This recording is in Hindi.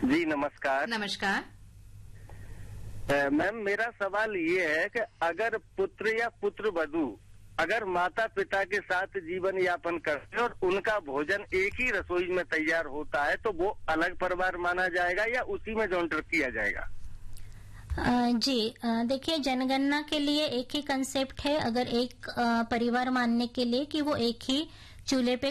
जी नमस्कार। नमस्कार। मैम मेरा सवाल ये है कि अगर पुत्र या पुत्र वधू अगर माता पिता के साथ जीवन यापन करते और उनका भोजन एक ही रसोई में तैयार होता है तो वो अलग परिवार माना जाएगा या उसी में जॉइंट किया जाएगा? जी देखिए, जनगणना के लिए एक ही कंसेप्ट है। अगर एक परिवार मानने के लिए कि वो एक ही चूल्हे पे